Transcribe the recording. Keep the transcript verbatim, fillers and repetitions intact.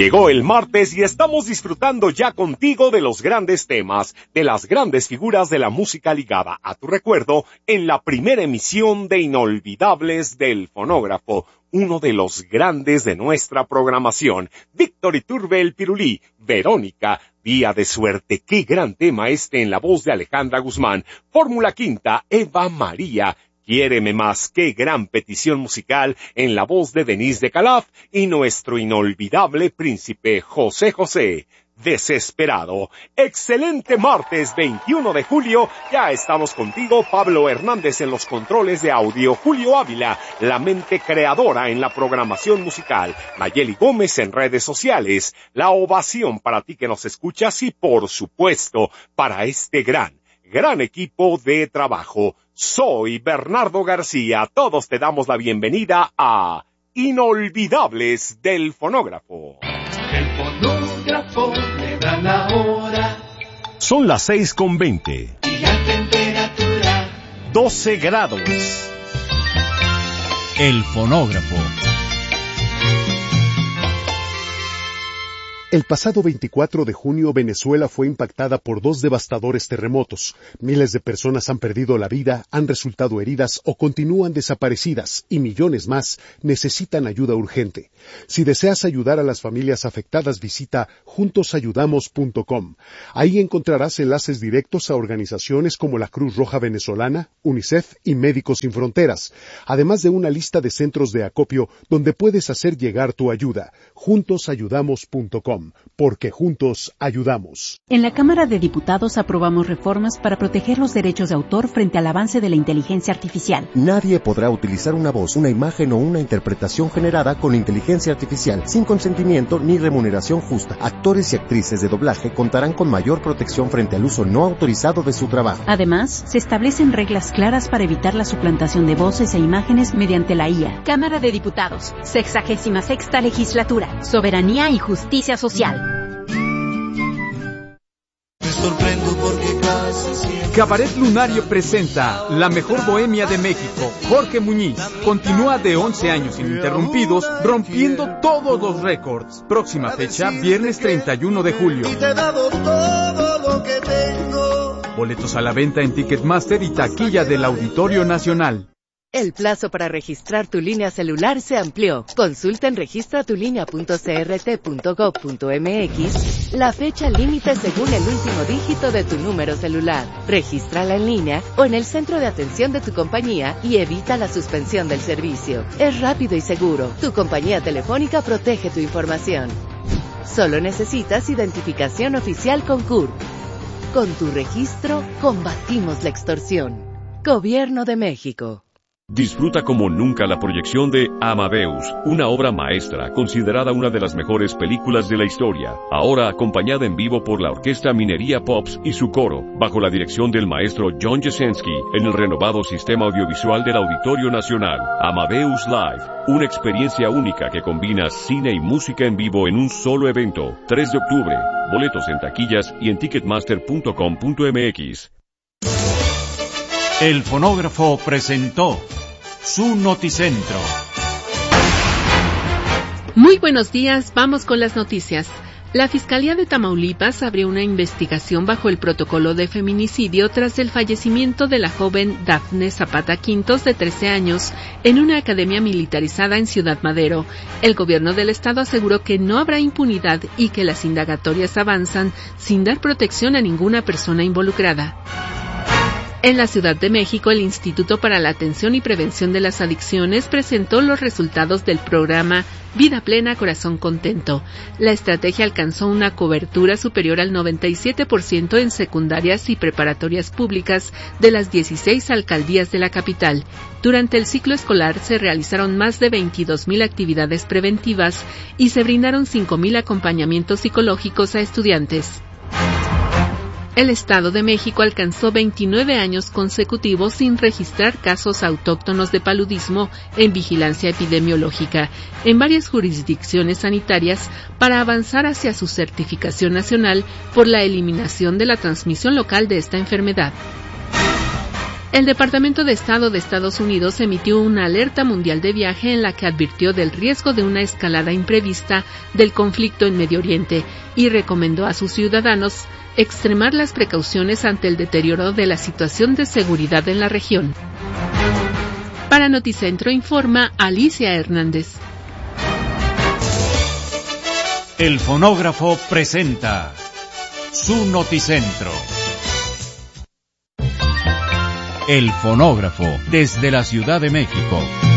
Llegó el martes y estamos disfrutando ya contigo de los grandes temas, de las grandes figuras de la música ligada a tu recuerdo en la primera emisión de Inolvidables del Fonógrafo, uno de los grandes de nuestra programación. Víctor Iturbe el Pirulí, Verónica, Día de Suerte, qué gran tema este en la voz de Alejandra Guzmán, Fórmula Quinta, Eva María, Quiéreme Más, qué gran petición musical en la voz de Denise de Calaf y nuestro inolvidable príncipe José José. Desesperado. Excelente martes veintiuno de julio, ya estamos contigo, Pablo Hernández en los controles de audio, Julio Ávila, la mente creadora en la programación musical, Nayeli Gómez en redes sociales, la ovación para ti que nos escuchas y por supuesto para este gran, gran equipo de trabajo. Soy Bernardo García, todos te damos la bienvenida a Inolvidables del Fonógrafo. El fonógrafo le da la hora. Son las seis con veinte. Y la temperatura doce grados. El fonógrafo. El pasado veinticuatro de junio, Venezuela fue impactada por dos devastadores terremotos. Miles de personas han perdido la vida, han resultado heridas o continúan desaparecidas, y millones más necesitan ayuda urgente. Si deseas ayudar a las familias afectadas, visita juntos ayudamos punto com. Ahí encontrarás enlaces directos a organizaciones como la Cruz Roja Venezolana, UNICEF y Médicos Sin Fronteras, además de una lista de centros de acopio donde puedes hacer llegar tu ayuda. juntos ayudamos punto com. Porque juntos ayudamos. En la Cámara de Diputados aprobamos reformas para proteger los derechos de autor frente al avance de la inteligencia artificial. Nadie podrá utilizar una voz, una imagen o una interpretación generada con inteligencia artificial sin consentimiento ni remuneración justa. Actores y actrices de doblaje contarán con mayor protección frente al uso no autorizado de su trabajo. Además, se establecen reglas claras para evitar la suplantación de voces e imágenes mediante la I A. Cámara de Diputados, sexagésima sexta legislatura, soberanía y justicia social. me sorprendo porque casi siempre. Cabaret Lunario presenta La Mejor Bohemia de México. Jorge Muñiz continúa de once años ininterrumpidos, rompiendo todos los récords. Próxima fecha, viernes treinta y uno de julio. Y te he dado todo lo que tengo. Boletos a la venta en Ticketmaster y taquilla del Auditorio Nacional. El plazo para registrar tu línea celular se amplió. Consulta en registratulínea punto c r t punto gov punto m x la fecha límite según el último dígito de tu número celular. Regístrala en línea o en el centro de atención de tu compañía y evita la suspensión del servicio. Es rápido y seguro. Tu compañía telefónica protege tu información. Solo necesitas identificación oficial con C U R P. Con tu registro, combatimos la extorsión. Gobierno de México. Disfruta como nunca la proyección de Amadeus, una obra maestra considerada una de las mejores películas de la historia, ahora acompañada en vivo por la Orquesta Minería Pops y su coro, bajo la dirección del maestro John Jasenski, en el renovado sistema audiovisual del Auditorio Nacional. Amadeus Live, una experiencia única que combina cine y música en vivo en un solo evento. tres de octubre, boletos en taquillas y en ticketmaster punto com punto m x. El fonógrafo presentó su Noticentro. Muy buenos días, vamos con las noticias. La Fiscalía de Tamaulipas abrió una investigación bajo el protocolo de feminicidio tras el fallecimiento de la joven Dafne Zapata Quintos, de trece años, en una academia militarizada en Ciudad Madero. El gobierno del estado aseguró que no habrá impunidad y que las indagatorias avanzan sin dar protección a ninguna persona involucrada. En la Ciudad de México, el Instituto para la Atención y Prevención de las Adicciones presentó los resultados del programa Vida Plena, Corazón Contento. La estrategia alcanzó una cobertura superior al noventa y siete por ciento en secundarias y preparatorias públicas de las dieciséis alcaldías de la capital. Durante el ciclo escolar se realizaron más de veintidós mil actividades preventivas y se brindaron cinco mil acompañamientos psicológicos a estudiantes. El Estado de México alcanzó veintinueve años consecutivos sin registrar casos autóctonos de paludismo en vigilancia epidemiológica en varias jurisdicciones sanitarias para avanzar hacia su certificación nacional por la eliminación de la transmisión local de esta enfermedad. El Departamento de Estado de Estados Unidos emitió una alerta mundial de viaje en la que advirtió del riesgo de una escalada imprevista del conflicto en Medio Oriente y recomendó a sus ciudadanos extremar las precauciones ante el deterioro de la situación de seguridad en la región. Para Noticentro informa Alicia Hernández. El fonógrafo presenta su Noticentro. El fonógrafo desde la Ciudad de México.